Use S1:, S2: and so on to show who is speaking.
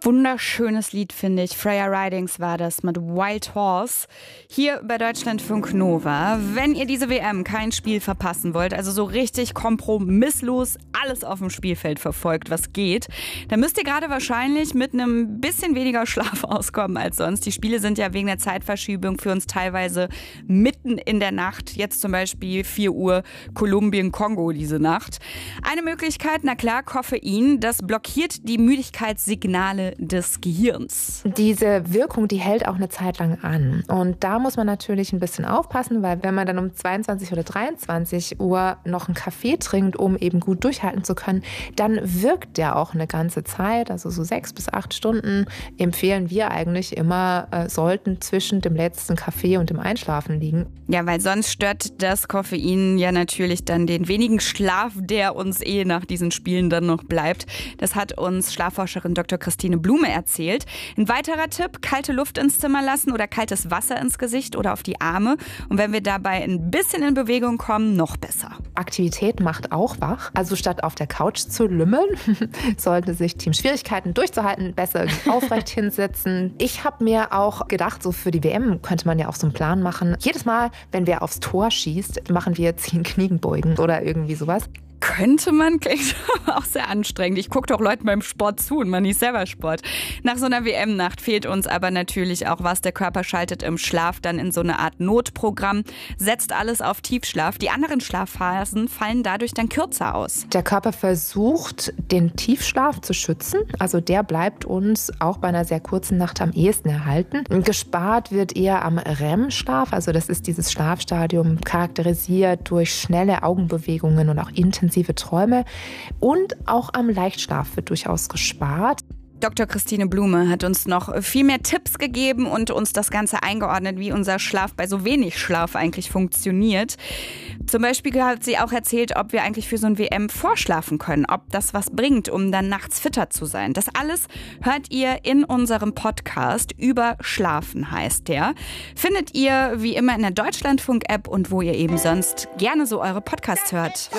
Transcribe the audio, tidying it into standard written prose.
S1: Wunderschönes Lied, finde ich. Freya Ridings war das mit Wild Horse. Hier bei Deutschlandfunk Nova. Wenn ihr diese WM kein Spiel verpassen wollt, also so richtig kompromisslos alles auf dem Spielfeld verfolgt, was geht, dann müsst ihr gerade wahrscheinlich mit einem bisschen weniger Schlaf auskommen als sonst. Die Spiele sind ja wegen der Zeitverschiebung für uns teilweise mitten in der Nacht. Jetzt zum Beispiel 4 Uhr Kolumbien-Kongo diese Nacht. Eine Möglichkeit, na klar, Koffein. Das blockiert die Müdigkeitssignale des Gehirns.
S2: Diese Wirkung, die hält auch eine Zeit lang an. Und da muss man natürlich ein bisschen aufpassen, weil wenn man dann um 22 oder 23 Uhr noch einen Kaffee trinkt, um eben gut durchhalten zu können, dann wirkt der auch eine ganze Zeit, also so 6 bis 8 Stunden empfehlen wir eigentlich immer, sollten zwischen dem letzten Kaffee und dem Einschlafen liegen.
S1: Ja, weil sonst stört das Koffein ja natürlich dann den wenigen Schlaf, der uns nach diesen Spielen dann noch bleibt. Das hat uns Schlafforscherin Dr. Christine Blume erzählt. Ein weiterer Tipp, kalte Luft ins Zimmer lassen oder kaltes Wasser ins Gesicht oder auf die Arme. Und wenn wir dabei ein bisschen in Bewegung kommen, noch besser.
S2: Aktivität macht auch wach. Also statt auf der Couch zu lümmeln, sollte sich Team Schwierigkeiten durchzuhalten, besser aufrecht hinsetzen. Ich habe mir auch gedacht, so für die WM könnte man ja auch so einen Plan machen. Jedes Mal, wenn wer aufs Tor schießt, machen wir 10 Kniebeugen oder irgendwie sowas.
S1: Könnte man, klingt auch sehr anstrengend. Ich gucke doch Leuten beim Sport zu und man nicht selber Sport. Nach so einer WM-Nacht fehlt uns aber natürlich auch was. Der Körper schaltet im Schlaf dann in so eine Art Notprogramm, setzt alles auf Tiefschlaf. Die anderen Schlafphasen fallen dadurch dann kürzer aus.
S2: Der Körper versucht, den Tiefschlaf zu schützen. Also der bleibt uns auch bei einer sehr kurzen Nacht am ehesten erhalten. Gespart wird eher am REM-Schlaf. Also das ist dieses Schlafstadium, charakterisiert durch schnelle Augenbewegungen und auch intensive Träume, und auch am Leichtschlaf wird durchaus gespart.
S1: Dr. Christine Blume hat uns noch viel mehr Tipps gegeben und uns das Ganze eingeordnet, wie unser Schlaf bei so wenig Schlaf eigentlich funktioniert. Zum Beispiel hat sie auch erzählt, ob wir eigentlich für so ein WM vorschlafen können, ob das was bringt, um dann nachts fitter zu sein. Das alles hört ihr in unserem Podcast. Über Schlafen heißt der. Findet ihr wie immer in der Deutschlandfunk-App und wo ihr eben sonst gerne so eure Podcasts hört.